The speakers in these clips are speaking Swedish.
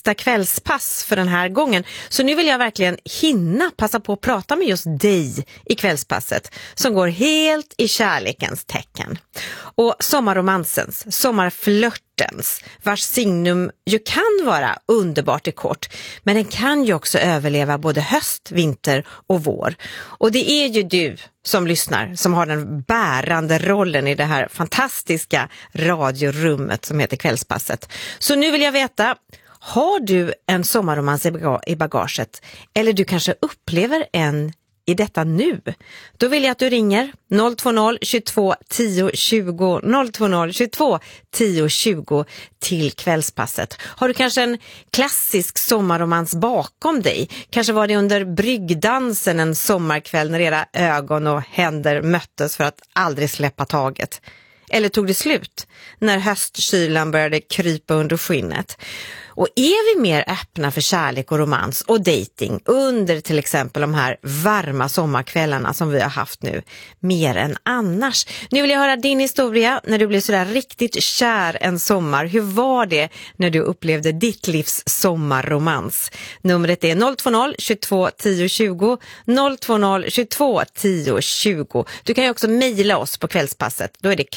sista kvällspass för den här gången. Så nu vill jag verkligen passa på att prata med just dig i kvällspasset som går helt i kärlekens tecken. Och sommarromansens, sommarflörtens, vars signum ju kan vara underbart i kort, men den kan ju också överleva både höst, vinter och vår. Och det är ju du som lyssnar som har den bärande rollen i det här fantastiska radiorummet som heter Kvällspasset. Så nu vill jag veta, har du en sommarromans i bagaget? Eller du kanske upplever en i detta nu? Då vill jag att du ringer 020 22 10 20 020 22 10 20 till Kvällspasset. Har du kanske en klassisk sommarromans bakom dig? Kanske var det under bryggdansen en sommarkväll när era ögon och händer möttes för att aldrig släppa taget. Eller tog det slut när höstkylan började krypa under skinnet? Och är vi mer öppna för kärlek och romans och dating under till exempel de här varma sommarkvällarna som vi har haft nu, mer än annars? Nu vill jag höra din historia när du blev sådär riktigt kär en sommar. Hur var det när du upplevde ditt livs sommarromans? Numret är 020 22 10 20 020 22 10 20. Du kan ju också mejla oss på Kvällspasset. Då är det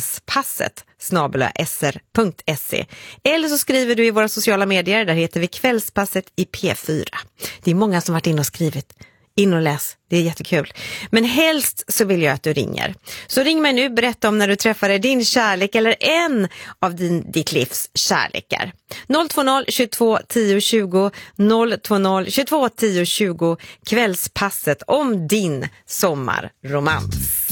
kvallspasset@sr.se. Eller så skriver du i våra sociala medier, där heter vi Kvällspasset i P4. Det är många som varit in och skrivit. In och läs, det är jättekul. Men helst så vill jag att du ringer. Så ring mig nu, berätta om när du träffade din kärlek eller en av ditt livs kärlekar. 020 22 10 20 020 22 10 20. Kvällspasset om din sommarromans.